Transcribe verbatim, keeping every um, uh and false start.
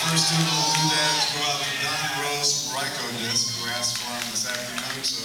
first tune we'll do that go out to Donnie Rose Rykoditz, who asked for him this afternoon. So